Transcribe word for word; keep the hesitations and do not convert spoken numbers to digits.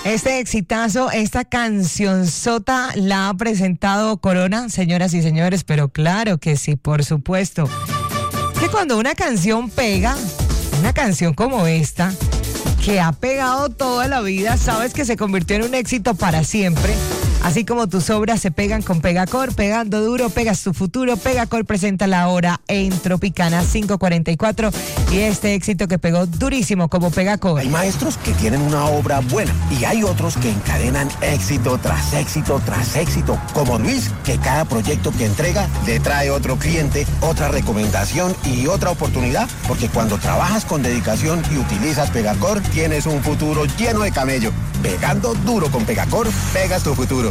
Este exitazo, esta cancionzota la ha presentado Corona, señoras y señores, pero claro que sí, por supuesto. Es que cuando una canción pega, una canción como esta, que ha pegado toda la vida, sabes que se convirtió en un éxito para siempre. Así como tus obras se pegan con Pegacor, pegando duro, pegas tu futuro. Pegacor presenta la hora en Tropicana cinco cuarenta y cuatro y este éxito que pegó durísimo como Pegacor. Hay maestros que tienen una obra buena y hay otros que encadenan éxito tras éxito tras éxito, como Luis, que cada proyecto que entrega le trae otro cliente, otra recomendación y otra oportunidad, porque cuando trabajas con dedicación y utilizas Pegacor, tienes un futuro lleno de camello. Pegando duro con Pegacor, pegas tu futuro.